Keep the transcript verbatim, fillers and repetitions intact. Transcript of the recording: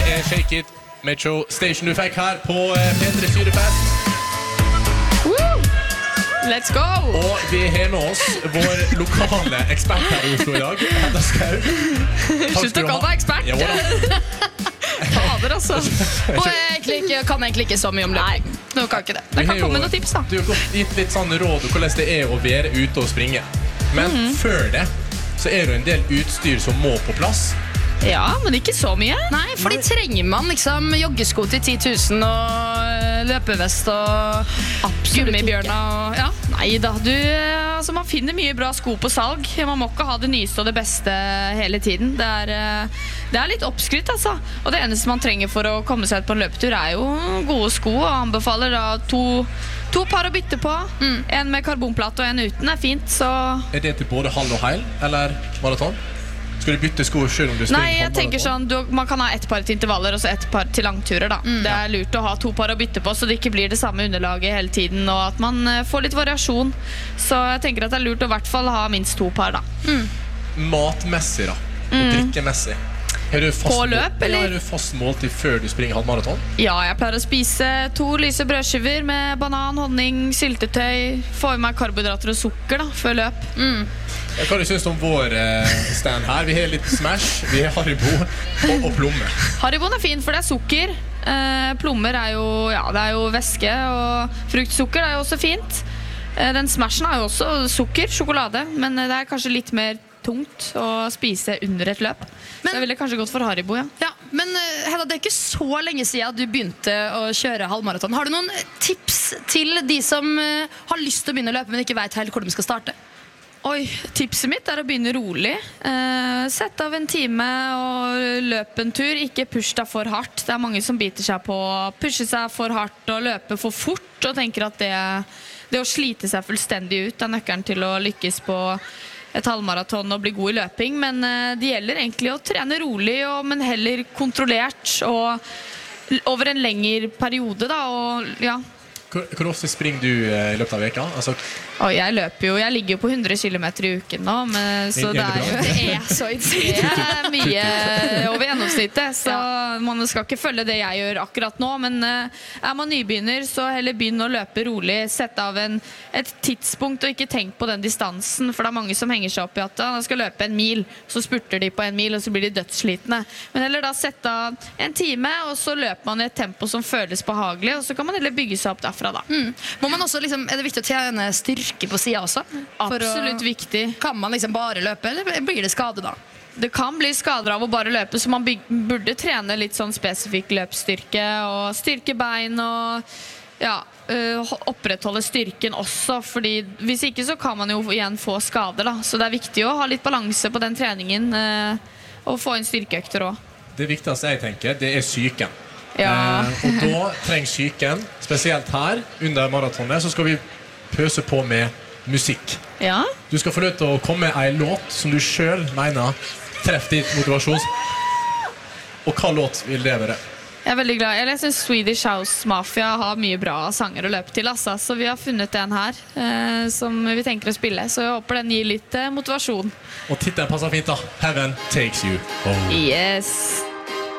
er Shake It Metro Station du fikk her på P tre Fyrefest. Let's go! Og vi har med oss vår lokale ekspert her i Oslo i dag, Hedda Skau. Slutt å kalle deg ekspert. Ja, Fader, altså. Og jeg egentlig ikke, kan egentlig ikke så mye om løping. Nå kan ikke det. Jeg kan komme med noen tips, da. Du har gått gitt litt sånn råd om hvordan det er å være ute og springe. Men mm-hmm. før det så er det en del utstyr som må på plass. Ja, men ikke så mye. Nei, fordi Nei. trenger man liksom joggesko til ti tusen og løpevest og gummibjørna og ja. Nei da, du, altså man finner mye bra sko på salg. Man må ikke ha det nyeste og det beste hele tiden. Det er, det er litt oppskrytt, altså. Og det eneste man trenger for å komme seg ut på en løpetur er jo gode sko, og anbefaler da to, to par å bytte på. Mm. En med karbonplate og en uten er fint, så... Er det til både halv og heil, eller maraton? Skal du bytte sko selv om du springer? Nei, jeg tenker sånn, du, man kan ha ett par til intervaller og så ett par til langturer da. Mm. Det er lurt å ha to par å bytte på, så det ikke blir det samme underlaget hele tiden, og at man får litt variasjon. Så jeg tenker at det er lurt å i hvert fall ha minst to par da. Mm. Matmessig da, og Mm. drikkemessig. Er du fast, På løp, mål, eller? er du fast måltid før du springer halvmaraton? Ja, jeg pleier å spise to lyse brødskiver med banan, honning, syltetøy, få i meg karbohydrater og sukker da, før løp. Mm. Hva du synes om vår eh, stand her? Vi har litt Smash, vi har Haribo og, og plomme. Hariboen er fin, for det er sukker. Eh, plommer er jo, ja, det er jo væske, og fruktsukker er jo også fint. Eh, den Smashen har jo også sukker, sjokolade, men det er kanskje litt mer tungt å spise under et løp. Men, så jeg ville kanskje gått for Haribo, ja. Ja, men Hedda, det er ikke så lenge siden du begynte å kjøre halvmaraton. Har du noen tips til de som har lyst til å begynne å løpe, men ikke vet helt hvor de skal starte? Oi, tipset mitt er å begynne rolig. Eh, sett av en time og løp en tur. Ikke push deg for hardt. Det er mange som biter seg på å pushe seg for hardt og løpe for fort, og tenker at det, det å slite seg fullstendig ut er nøkkelen til å lykkes på et halvmaraton og bli god i løping. Men eh, det gjelder egentlig å trene rolig, og, men heller kontrollert og over en lengre periode da, og ja. Hvor, hvor ofte springer du eh, i løpet av veka? Altså... Oh, jeg løper jo, jeg ligger jo på hundre kilometer i uken nå, men, så det er jo det er så det er mye over gjennomsnittet, så ja. Man skal ikke følge det jeg gjør akkurat nå, men uh, er man nybegynner, så heller begynne å løpe rolig, sette av en, et tidspunkt og ikke tenk på den distansen, for det er mange som henger seg opp i at de skal løpe en mil, så spurter de på en mil, og så blir de dødsslitne. Men heller da sette av en time, og så løper man i et tempo som føles behagelig, og så kan man heller bygge seg opp derfra da. Mm. Må man også, liksom, er det viktig å tjene styrke på siden også? Absolutt å, viktig. Kan man liksom bare løpe, eller blir det skade da? Det kan bli skader av å bare løpe, så man burde trene litt sånn spesifikk løpsstyrke, og styrke bein, og ja, opprettholde styrken også, fordi hvis ikke så kan man jo igjen få skader da. Så det er viktig å ha litt balanse på den treningen, og få inn styrkeøkter også. Det viktigste jeg tenker, det er psyken. Ja. Eh, og da trenger psyken, spesielt her under maratonet, så skal vi pøse på med musikk. Ja. Du skal få lov til å komme med en låt som du selv mener treffer ditt motivasjon. Og hva låt vil det være? Jeg er veldig glad. Jeg synes Swedish House Mafia har mye bra sanger å løpe til, altså. Så vi har funnet en her eh, som vi tenker å spille, så jeg håper den gir litt eh, motivasjon. Og tittelen passer fint da. Heaven Takes You Home. Yes.